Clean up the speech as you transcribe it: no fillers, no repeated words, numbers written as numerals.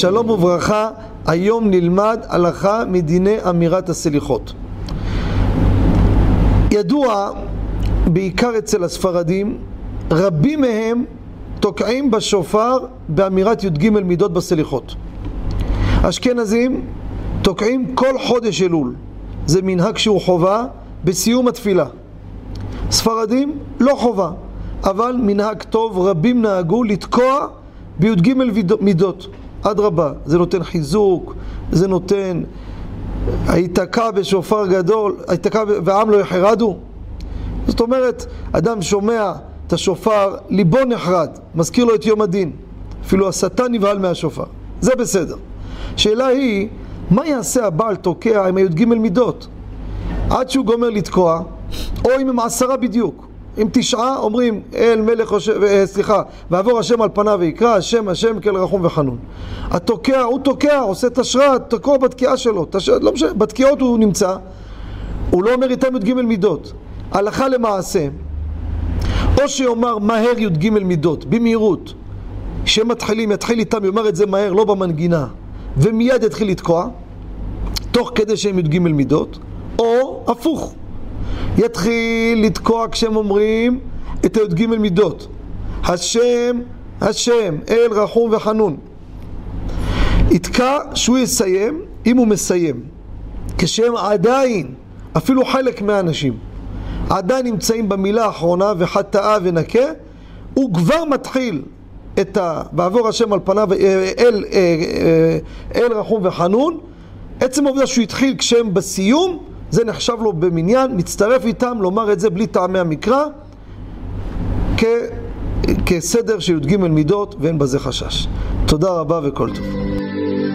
שלום וברכה, היום נלמד הלכה מדיני אמירת הסליחות. ידוע, בעיקר אצל הספרדים, רבים מהם תוקעים בשופר באמירת י"ג מידות בסליחות. אשכנזים תוקעים כל חודש אלול, זה מנהג שהוא חובה בסיום התפילה. ספרדים לא חובה, אבל מנהג טוב, רבים נהגו לתקוע בי"ג מידות. אדרבה, זה נותן חיזוק, זה נותן, היתקע בשופר גדול, היתקע והעם לא יחרדו. זאת אומרת, אדם שומע את השופר, ליבו נחרד, מזכיר לו את יום הדין. אפילו השטן נבהל מהשופר. זה בסדר. שאלה היא, מה יעשה הבעל תוקע עם הי"ג מידות? עד שהוא גומר לתקוע, או אם הם 10 בדיוק. אם 9 אומרים אל מלך, ועבור השם על פניו ויקרא, השם כל רחום וחנון. התוקע, הוא תוקע, עושה תשרת, תקוע בתקיעה שלו, לא משנה, בתקיעות הוא נמצא, הוא לא אומר איתם י"ג מידות. הלכה למעשה, או שיאמר מהר י"ג מידות, במהירות, שמתחילים, יתחיל איתם, יאמר את זה מהר, לא במנגינה, ומיד יתחיל לתקוע, תוך כדי שהם י"ג מידות, או הפוך, יתחיל לתקוע כשהם אומרים את הי"ג מידות, השם אל רחום וחנון, יתקע שהוא יסיים. אם הוא מסיים כשהם עדיין, אפילו חלק מהאנשים עדיין נמצאים במילה האחרונה וחטאה ונקה, הוא כבר מתחיל את בעבור השם על פניו אל רחום וחנון. עצם העובדה שהוא התחיל כשהם בסיום, זה נחשב לו במניין, מצטרף איתם לומר את זה בלי טעמי המקרא, כסדר של י"ג מידות, ואין בזה חשש. תודה רבה וכל טוב.